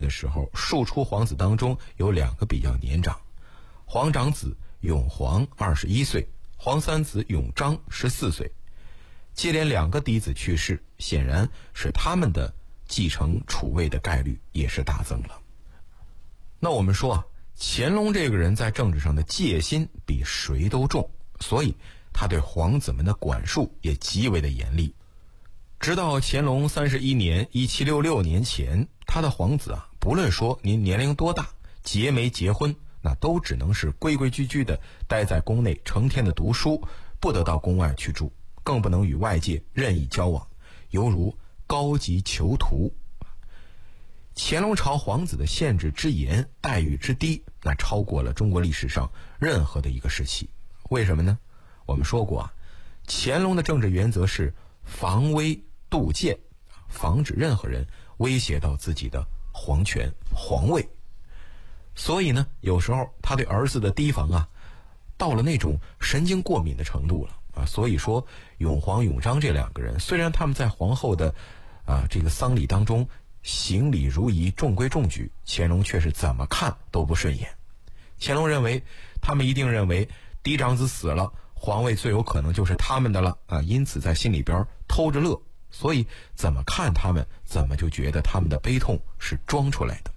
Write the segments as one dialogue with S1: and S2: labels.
S1: 的时候，庶出皇子当中有2个比较年长，皇长子永璜21岁，皇三子永璋14岁。接连2个嫡子去世，显然使他们的继承储位的概率也是大增了。那我们说啊，乾隆这个人在政治上的戒心比谁都重，所以他对皇子们的管束也极为的严厉。直到乾隆31年1766年前，他的皇子啊，不论说您年龄多大，结没结婚，那都只能是规规矩矩的待在宫内，成天的读书，不得到宫外去住，更不能与外界任意交往，犹如高级囚徒。乾隆朝皇子的限制之严，待遇之低，那超过了中国历史上任何的一个时期。为什么呢？我们说过啊，乾隆的政治原则是防微杜渐，防止任何人威胁到自己的皇权皇位。所以呢，有时候他对儿子的提防啊，到了那种神经过敏的程度了啊。所以说永璜永璋这2个人，虽然他们在皇后的这个丧礼当中行礼如仪，中规中矩，乾隆却是怎么看都不顺眼。乾隆认为他们一定认为嫡长子死了，皇位最有可能就是他们的了啊，因此在心里边偷着乐，所以怎么看他们，怎么就觉得他们的悲痛是装出来的。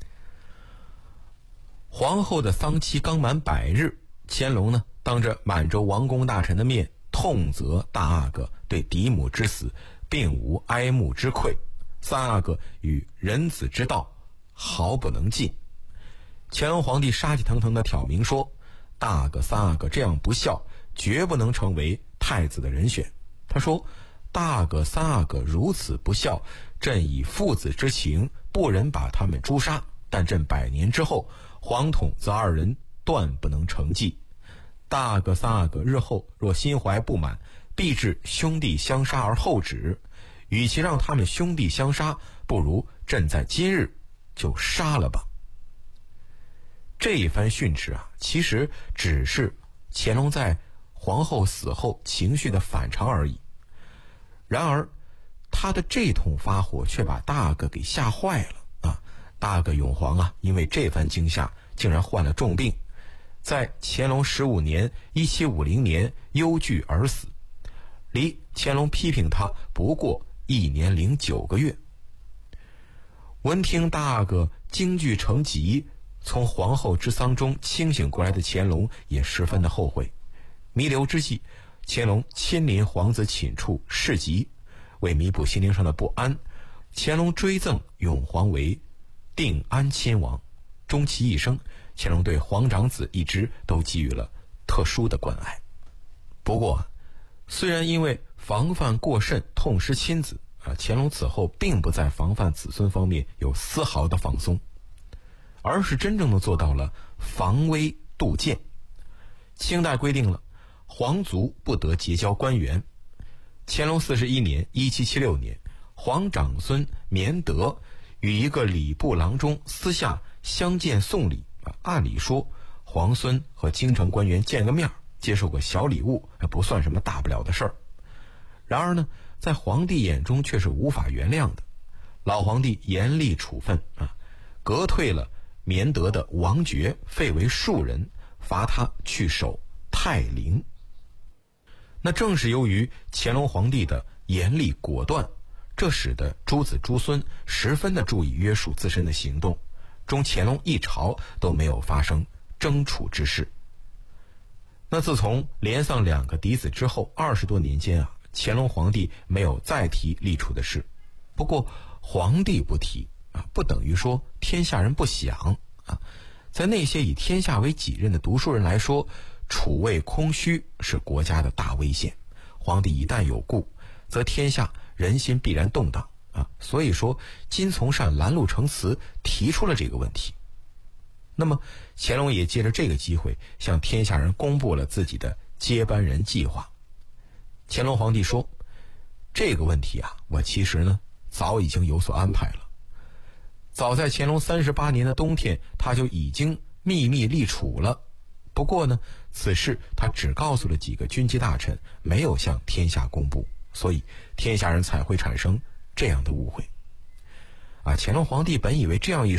S1: 皇后的丧期刚满100日，乾隆呢当着满洲王公大臣的面，痛责大阿哥对嫡母之死并无哀慕之愧，3阿哥与人子之道毫不能尽。乾隆皇帝杀气腾腾地挑明说，大阿哥3阿哥这样不孝，绝不能成为太子的人选。他说，大阿哥3阿哥如此不孝，朕以父子之情不忍把他们诛杀，但朕100年之后，皇统则2人断不能承继。大阿哥3阿哥日后若心怀不满，必致兄弟相杀而后止。与其让他们兄弟相杀，不如朕在今日就杀了吧。这一番训斥啊，其实只是乾隆在皇后死后情绪的反常而已。然而他的这通发火却把大阿哥给吓坏了啊！大阿哥永璜啊，因为这番惊吓竟然患了重病，在乾隆15年1750年忧惧而死，离乾隆批评他不过1年零9个月。闻听大阿哥惊惧成疾，从皇后之丧中清醒过来的乾隆也十分的后悔。弥留之际，乾隆亲临皇子寝处侍疾，为弥补心灵上的不安，乾隆追赠永璜为定安亲王。终其一生，乾隆对皇长子一支都给予了特殊的关爱。不过虽然因为防范过甚痛失亲子啊，乾隆此后并不在防范子孙方面有丝毫的放松，而是真正的做到了防微杜渐。清代规定了皇族不得结交官员。乾隆41年1776年，皇长孙绵德与一个礼部郎中私下相见送礼按理说皇孙和京城官员见个面，接受个小礼物不算什么大不了的事儿。然而呢，在皇帝眼中却是无法原谅的。老皇帝严厉处分革退了绵德的王爵，废为庶人，罚他去守泰陵。那正是由于乾隆皇帝的严厉果断，这使得诸子诸孙十分的注意约束自身的行动，终乾隆一朝都没有发生争储之事。那自从连丧2个嫡子之后，20多年间乾隆皇帝没有再提立储的事。不过皇帝不提不等于说天下人不想在那些以天下为己任的读书人来说，储位空虚是国家的大危险。皇帝一旦有故，则天下人心必然动荡所以说金从善拦路成词提出了这个问题。那么乾隆也借着这个机会向天下人公布了自己的接班人计划。乾隆皇帝说，这个问题我其实呢早已经有所安排了。早在乾隆38年的冬天，他就已经秘密立储了。不过呢，此事他只告诉了几个军机大臣，没有向天下公布，所以天下人才会产生这样的误会。乾隆皇帝本以为这样一